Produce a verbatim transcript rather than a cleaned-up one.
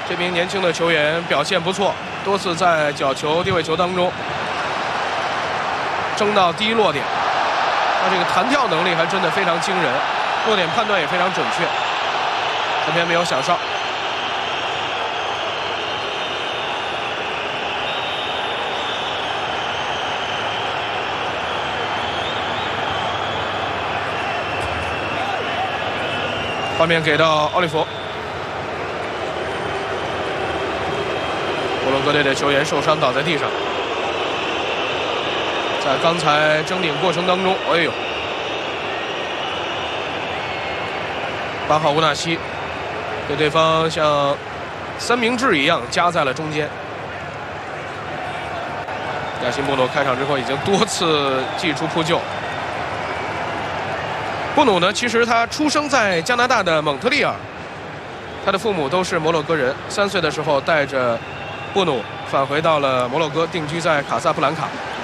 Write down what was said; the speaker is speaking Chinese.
这名年轻的球员表现不错，多次在角球、定位球当中争到低落点。他这个弹跳能力还真的非常惊人，落点判断也非常准确。这边没有响哨。画面给到奥利弗。 摩洛哥队的球员受伤倒在地上，在刚才争顶过程当中，哎呦，八号乌纳西被对方像三明治一样夹在了中间。亚辛布努开场之后已经多次祭出扑救。布努呢，其实他出生在加拿大的蒙特利尔，他的父母都是摩洛哥人，三岁的时候带着 布努返回到了摩洛哥，定居在卡萨布兰卡。